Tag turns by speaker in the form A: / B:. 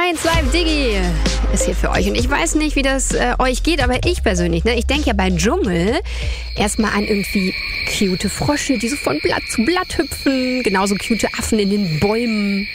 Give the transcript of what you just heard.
A: 1 Live Digi ist hier für euch. Und ich weiß nicht, wie das euch geht, aber ich persönlich, ich denke ja bei Dschungel erstmal an irgendwie cute Frösche, die so von Blatt zu Blatt hüpfen. Genauso cute Affen in den Bäumen.